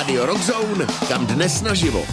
Rádio Rock Zone, kam dnes naživo.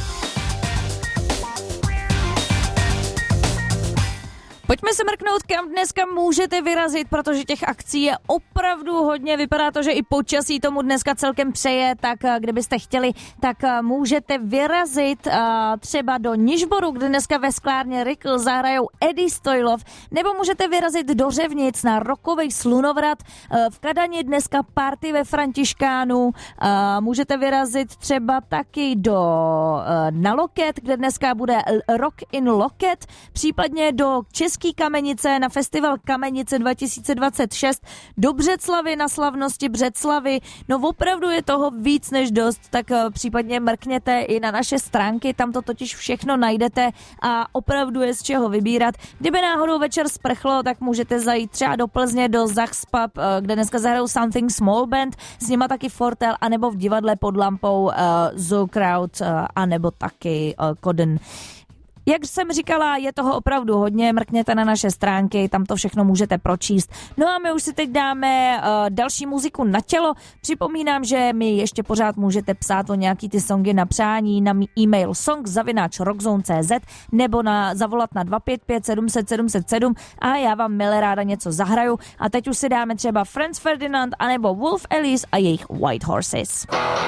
Pojďme se mrknout, kam dneska můžete vyrazit, protože těch akcí je opravdu hodně. Vypadá to, že i počasí tomu dneska celkem přeje, tak kdybyste chtěli, tak můžete vyrazit třeba do Nižboru, kde dneska ve sklárně Rikl zahrajou Eddie Stoilov, nebo můžete vyrazit do Řevnic na rockovej slunovrat. V Kadani dneska party ve Františkánu. Můžete vyrazit třeba taky na Loket, kde dneska bude Rock in Loket, případně do České Kamenice na festival Kamenice 2026, do Břeclavy na slavnosti Břeclavy. No opravdu je toho víc než dost, tak případně mrkněte i na naše stránky, tam to totiž všechno najdete a opravdu je z čeho vybírat. Kdyby náhodou večer sprchlo, tak můžete zajít třeba do Plzně, do Zachs Pub, kde dneska zahrajou Something Small Band, s nima taky Fortel, anebo v divadle pod lampou Zoo Crowd, anebo taky Koden. Jak jsem říkala, je toho opravdu hodně, mrkněte na naše stránky, tam to všechno můžete pročíst. No a my už si teď dáme další muziku na tělo. Připomínám, že mi ještě pořád můžete psát o nějaký ty songy na přání na e-mail song@rockzone.cz nebo zavolat na 255 700 707 a já vám milé ráda něco zahraju. A teď už si dáme třeba Franz Ferdinand anebo Wolf Alice a jejich White Horses.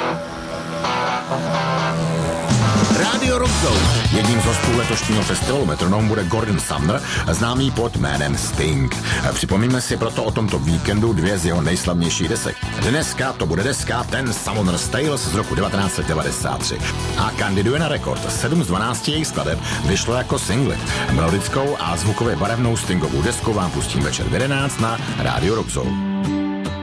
Rádio Rock Zone. Jedním z hostů letošního festivalu Metronom bude Gordon Sumner, známý pod jménem Sting. Připomíme si proto o tomto víkendu dvě z jeho nejslavnějších desek. Dneska to bude deska Ten Summoner's Tales z roku 1993 a kandiduje na rekord. 7 z 12 jejich skladeb vyšlo jako singly. Melodickou a zvukově barevnou Stingovou desku vám pustím večer v 11 na Rádio Rock Zone.